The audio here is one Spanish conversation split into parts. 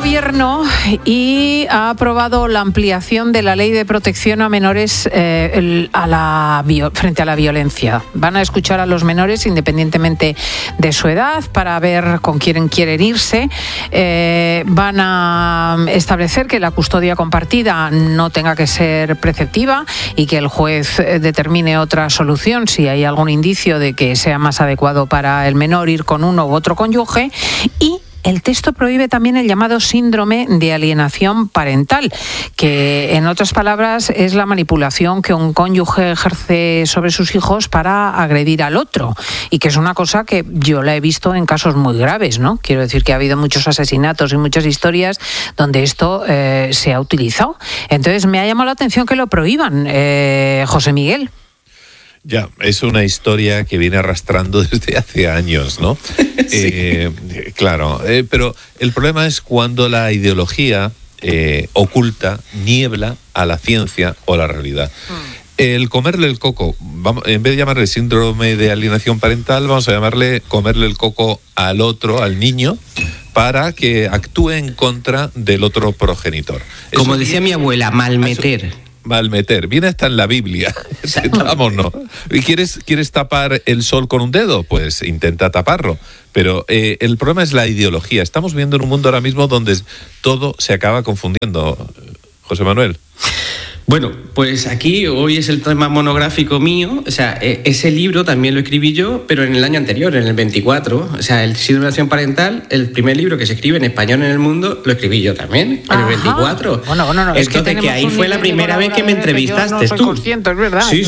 Gobierno y ha aprobado la ampliación de la ley de protección a menores frente a la violencia. Van a escuchar a los menores independientemente de su edad para ver con quién quieren irse. Van a establecer que la custodia compartida no tenga que ser preceptiva y que el juez determine otra solución si hay algún indicio de que sea más adecuado para el menor ir con uno u otro cónyuge. Y el texto prohíbe también el llamado síndrome de alienación parental, que en otras palabras es la manipulación que un cónyuge ejerce sobre sus hijos para agredir al otro, y que es una cosa que yo la he visto en casos muy graves, ¿no? Quiero decir que ha habido muchos asesinatos y muchas historias donde esto se ha utilizado. Entonces me ha llamado la atención que lo prohíban, José Miguel. Ya, es una historia que viene arrastrando desde hace años, ¿no? Sí. Claro, pero el problema es cuando la ideología oculta, niebla a la ciencia o la realidad. El comerle el coco, en vez de llamarle síndrome de alienación parental, vamos a llamarle comerle el coco al otro, al niño, para que actúe en contra del otro progenitor. Como decía mi abuela, malmeter. Malmeter, viene hasta en la Biblia. Vamos, ¿no? ¿Y quieres tapar el sol con un dedo? Pues intenta taparlo. Pero el problema es la ideología. Estamos viviendo en un mundo ahora mismo donde todo se acaba confundiendo. José Manuel. Bueno, pues aquí hoy es el tema monográfico mío. O sea, ese libro también lo escribí yo, pero en el año anterior, en el 24. O sea, el síndrome de alienación parental, el primer libro que se escribe en español en el mundo, lo escribí yo también, en el 24. Bueno, no, entonces, es que ahí fue la primera vez que me entrevistaste no soy tú. Consciente, es verdad. Sí.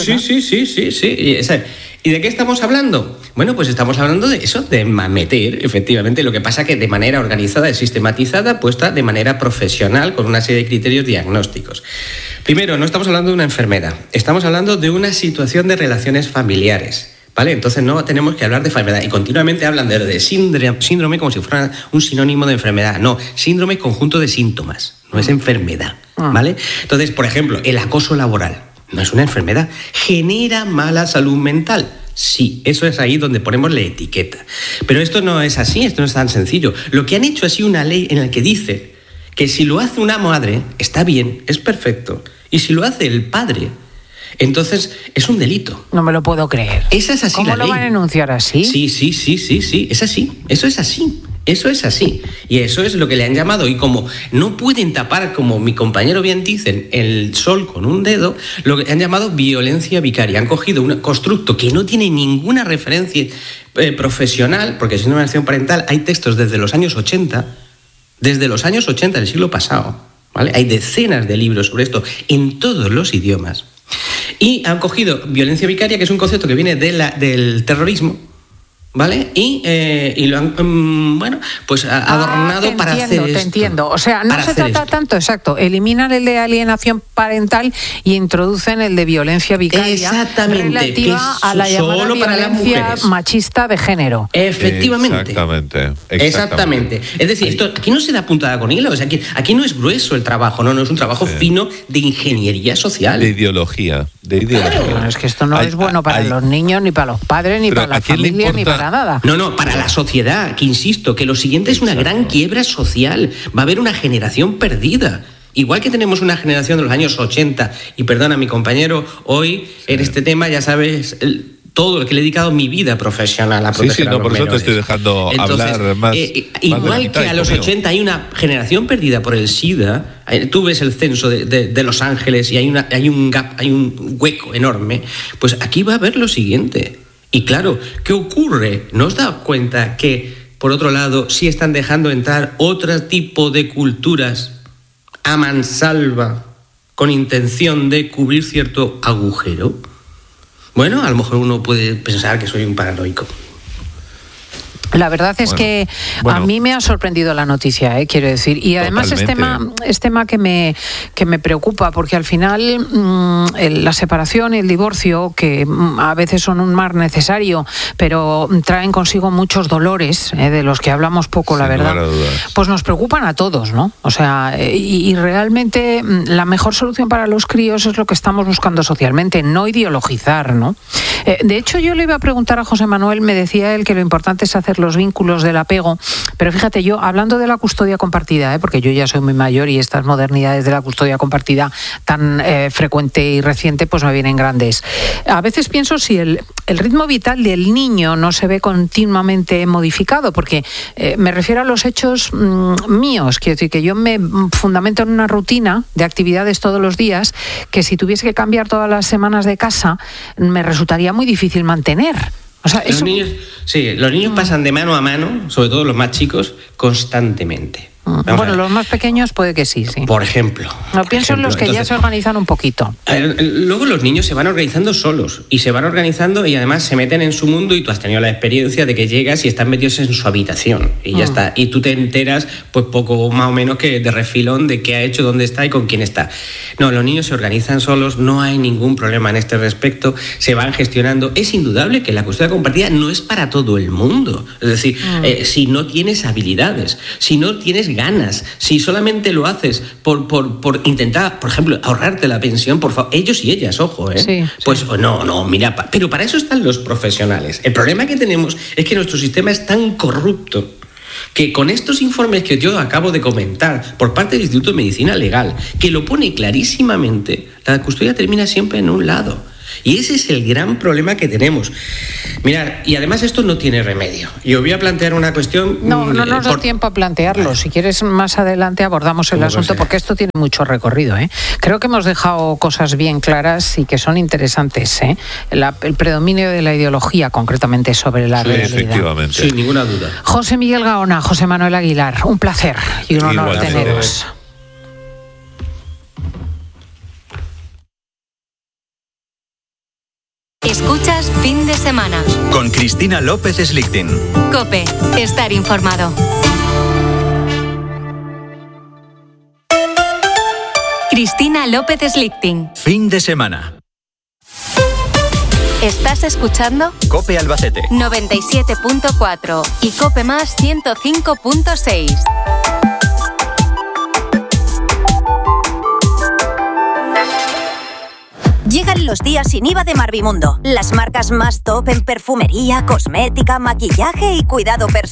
¿Y de qué estamos hablando? Bueno, pues estamos hablando de eso, de malmeter, efectivamente. Lo que pasa que de manera organizada y sistematizada, puesta de manera profesional, con una serie de criterios diagnósticos. Primero, no estamos hablando de una enfermedad, estamos hablando de una situación de relaciones familiares, ¿vale? Entonces no tenemos que hablar de enfermedad. Y continuamente hablan de síndrome como si fuera un sinónimo de enfermedad. No, síndrome es conjunto de síntomas, no es enfermedad, ¿vale? Entonces, por ejemplo, el acoso laboral no es una enfermedad, genera mala salud mental. Sí, eso es ahí donde ponemos la etiqueta. Pero esto no es así, esto no es tan sencillo. Lo que han hecho es una ley en la que dice que si lo hace una madre, está bien, es perfecto. Y si lo hace el padre, entonces es un delito. No me lo puedo creer. Esa es así la ley. ¿Cómo lo van a enunciar así? Sí, es así. Eso es así. Eso es así. Y eso es lo que le han llamado. Y como no pueden tapar, como mi compañero bien dicen, el sol con un dedo, lo que han llamado violencia vicaria. Han cogido un constructo que no tiene ninguna referencia profesional, porque si no es una parental, hay textos desde los años 80 del siglo pasado, ¿vale? Hay decenas de libros sobre esto en todos los idiomas. Y han cogido violencia vicaria, que es un concepto que viene del terrorismo, ¿vale? Y lo han, pues adornado para hacer esto. Te entiendo. O sea, no se trata tanto, exacto. Eliminan el de alienación parental y introducen el de violencia vicaria. Exactamente. Relativa a la llamada violencia machista de género. Efectivamente. Exactamente. Es decir, esto aquí no se da puntada con hilo. O sea, aquí no es grueso el trabajo, no es un trabajo fino de ingeniería social. De ideología. Claro. Bueno, es que esto no es bueno para los niños, ni para los padres, ni para la familia, ni para nada. No, para la sociedad, que insisto, que lo siguiente es una gran quiebra social. Va a haber una generación perdida. Igual que tenemos una generación de los años 80, y perdona mi compañero, hoy en este tema ya sabes todo lo que le he dedicado mi vida profesional a proteger a los por menores. Eso te estoy dejando hablar más. Igual más que a los 80 hay una generación perdida por el SIDA. Tú ves el censo de Los Ángeles y hay un gap, hay un hueco enorme. Pues aquí va a haber lo siguiente. Y claro, ¿qué ocurre? ¿No os dais cuenta que, por otro lado, sí están dejando entrar otro tipo de culturas a mansalva con intención de cubrir cierto agujero? Bueno, a lo mejor uno puede pensar que soy un paranoico. La verdad es que a mí me ha sorprendido la noticia, quiero decir. Y además es tema que me preocupa, porque al final la separación y el divorcio, que a veces son un mal necesario, pero traen consigo muchos dolores, de los que hablamos poco, la verdad, pues nos preocupan a todos, ¿no? O sea, y realmente la mejor solución para los críos es lo que estamos buscando socialmente, no ideologizar, ¿no? De hecho, yo le iba a preguntar a José Manuel, me decía él que lo importante es hacer los vínculos del apego. Pero fíjate, yo hablando de la custodia compartida, porque yo ya soy muy mayor y estas modernidades de la custodia compartida tan frecuente y reciente, pues me vienen grandes. A veces pienso si el ritmo vital del niño no se ve continuamente modificado, porque me refiero a los hechos míos, quiero decir que yo me fundamento en una rutina de actividades todos los días que si tuviese que cambiar todas las semanas de casa me resultaría muy difícil mantener. O sea, los niños pasan de mano a mano, sobre todo los más chicos, constantemente. Bueno, los más pequeños puede que sí. Por ejemplo. Pienso en los que ya se organizan un poquito. Luego los niños se van organizando solos y se van organizando y además se meten en su mundo y tú has tenido la experiencia de que llegas y están metidos en su habitación y ya está. Y tú te enteras pues poco más o menos que de refilón de qué ha hecho, dónde está y con quién está. No, los niños se organizan solos, no hay ningún problema en este respecto, se van gestionando. Es indudable que la custodia compartida no es para todo el mundo. Es decir, si no tienes habilidades, si no tienes ganas, si solamente lo haces por intentar, por ejemplo, ahorrarte la pensión, por favor, ellos y ellas, ojo, pues no, mira, pero para eso están los profesionales. El problema que tenemos es que nuestro sistema es tan corrupto que con estos informes que yo acabo de comentar por parte del Instituto de Medicina Legal, que lo pone clarísimamente, la custodia termina siempre en un lado. Y ese es el gran problema que tenemos. Mirad, y además esto no tiene remedio. Yo voy a plantear una cuestión... No nos da tiempo a plantearlo. Si quieres, más adelante abordamos el asunto, porque esto tiene mucho recorrido. Creo que hemos dejado cosas bien claras y que son interesantes. El predominio de la ideología, concretamente, sobre la realidad. Efectivamente. Sin ninguna duda. José Miguel Gaona, José Manuel Aguilar, un placer y un honor teneros. Escuchas Fin de Semana con Cristina López Slichting. COPE, estar informado. Cristina López Slichting. Fin de Semana. ¿Estás escuchando? COPE Albacete 97.4 y COPE Más 105.6. Llegan los días sin IVA de Marvimundo. Las marcas más top en perfumería, cosmética, maquillaje y cuidado personal.